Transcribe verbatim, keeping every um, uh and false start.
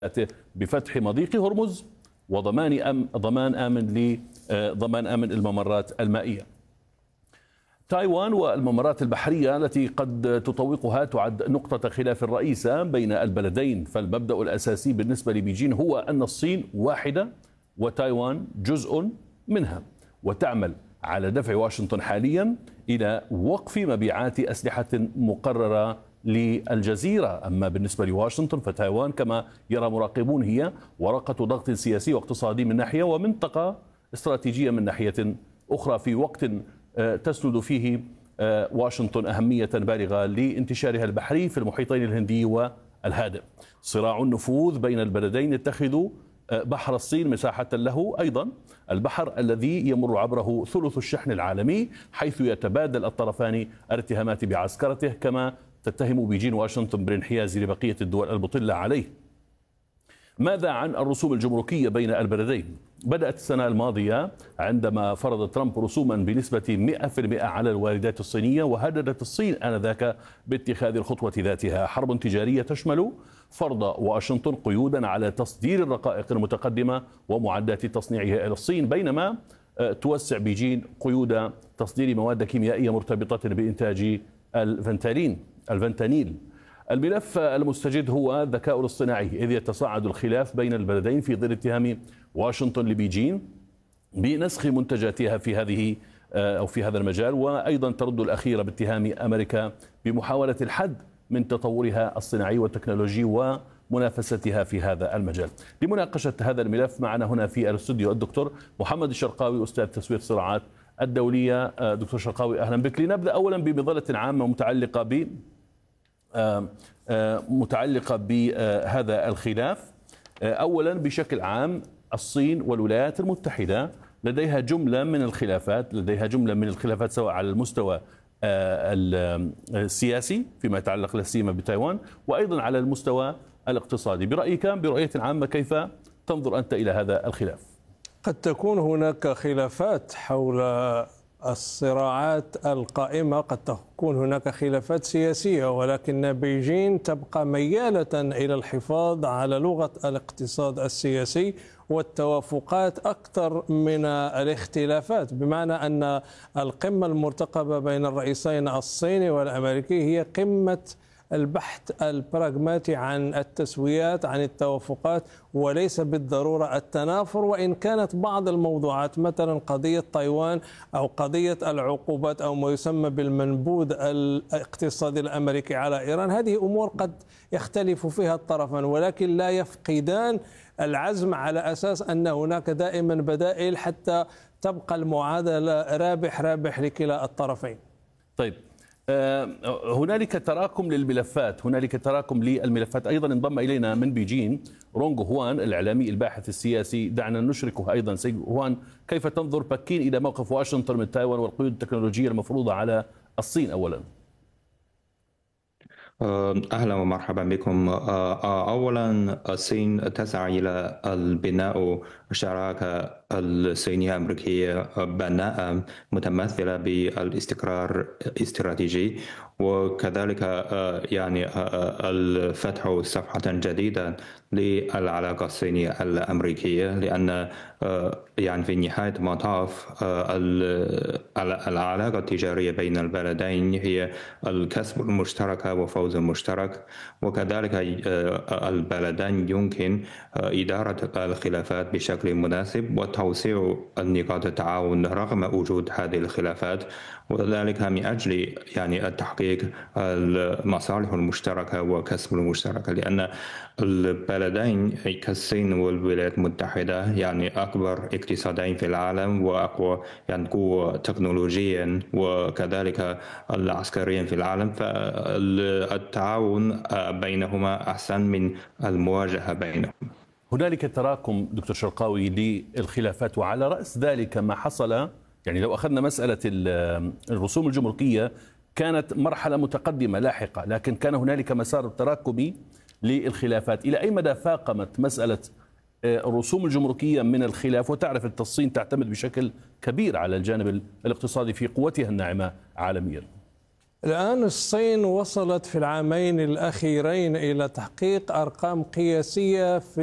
بفتح مضيق هرمز وضمان أم ضمان آمن لضمان آمن الممرات المائية. تايوان والممرات البحرية التي قد تطوقها تعد نقطة خلاف رئيسة بين البلدين، فالمبدأ الأساسي بالنسبة لبيجين هو أن الصين واحدة وتايوان جزء منها، وتعمل على دفع واشنطن حاليا إلى وقف مبيعات أسلحة مقررة للجزيرة. أما بالنسبة لواشنطن فتايوان كما يرى مراقبون هي ورقة ضغط سياسي واقتصادي من ناحية، ومنطقة استراتيجية من ناحية أخرى، في وقت تسند فيه واشنطن أهمية بالغة لانتشارها البحري في المحيطين الهندي والهادئ. صراع النفوذ بين البلدين يتخذ بحر الصين مساحة له، أيضا البحر الذي يمر عبره ثلث الشحن العالمي، حيث يتبادل الطرفان الاتهامات بعسكرته، كما تتهم بيجين واشنطن بالانحياز لبقية الدول المطلة عليه. ماذا عن الرسوم الجمركية بين البلدين؟ بدأت السنة الماضية عندما فرض ترامب رسوما بنسبة مئة بالمئة على الواردات الصينية، وهددت الصين آنذاك باتخاذ الخطوة ذاتها. حرب تجارية تشمل فرض واشنطن قيودا على تصدير الرقائق المتقدمة ومعدات تصنيعها إلى الصين، بينما توسع بيجين قيود تصدير مواد كيميائية مرتبطة بإنتاج الفنتانيل الفنتانيل الملف المستجد هو الذكاء الاصطناعي، إذ يتصاعد الخلاف بين البلدين في ظل اتهام واشنطن لبيجين بنسخ منتجاتها في هذه أو في هذا المجال، وأيضا ترد الأخيرة باتهام أمريكا بمحاولة الحد من تطورها الصناعي والتكنولوجي ومنافستها في هذا المجال. لمناقشة هذا الملف معنا هنا في الاستوديو الدكتور محمد الشرقاوي، أستاذ تسوية الصراعات الدولية. دكتور شرقاوي، أهلا بك. لنبدأ أولا بمظلة عامة متعلقة ب متعلقة بهذا الخلاف. أولا بشكل عام الصين والولايات المتحدة لديها جملة من الخلافات لديها جملة من الخلافات سواء على المستوى السياسي فيما يتعلق لا سيما بتايوان، وأيضا على المستوى الاقتصادي. برأيك برؤية عامة كيف تنظر أنت إلى هذا الخلاف؟ قد تكون هناك خلافات حول الصراعات القائمة، قد تكون هناك خلافات سياسية، ولكن بيجين تبقى ميالة إلى الحفاظ على لغة الاقتصاد السياسي والتوافقات أكثر من الاختلافات، بمعنى أن القمة المرتقبة بين الرئيسين الصيني والأمريكي هي قمة البحث البراغماتي عن التسويات، عن التوافقات، وليس بالضرورة التنافر. وإن كانت بعض الموضوعات مثلا قضية تايوان أو قضية العقوبات أو ما يسمى بالمنبوذ الاقتصادي الأمريكي على إيران، هذه أمور قد يختلف فيها الطرفان، ولكن لا يفقدان العزم على أساس أن هناك دائما بدائل حتى تبقى المعادلة رابح رابح لكلا الطرفين. طيب، هنالك تراكم للملفات هنالك تراكم للملفات أيضا انضم إلينا من بيجين رونغ هوان الإعلامي الباحث السياسي. دعنا نشركه أيضا. سيد هوان، كيف تنظر بكين إلى موقف واشنطن من تايوان والقيود التكنولوجية المفروضة على الصين أولا؟ أهلا ومرحبا بكم. أولا الصين تسعى إلى البناء شراكة الصينية الأمريكية بناء متمثلة بالاستقرار الاستراتيجي، وكذلك يعني الفتح صفحة جديدة للعلاقة الصينية الأمريكية، لأن يعني في نهاية المطاف العلاقة التجارية بين البلدين هي الكسب المشترك وفوز المشترك، وكذلك البلدين يمكن إدارة الخلافات بشكل مناسب وتوسيع نقاط التعاون رغم وجود هذه الخلافات، وذلك من أجل يعني التحقيق المصالح المشتركة وكسب المشتركة، لأن البلدين كالصين والولايات المتحدة يعني أكبر اقتصادين في العالم وأقوى يعني قوة تكنولوجيا وكذلك العسكريا في العالم، فالتعاون بينهما أحسن من المواجهة بينهم. هنالك تراكم دكتور شرقاوي للخلافات، وعلى رأس ذلك ما حصل. يعني لو أخذنا مسألة الرسوم الجمركية كانت مرحلة متقدمة لاحقة، لكن كان هنالك مسار تراكمي للخلافات. إلى أي مدى فاقمت مسألة الرسوم الجمركية من الخلاف؟ وتعرف أن الصين تعتمد بشكل كبير على الجانب الاقتصادي في قوتها الناعمة عالميا. الآن الصين وصلت في العامين الأخيرين إلى تحقيق أرقام قياسية في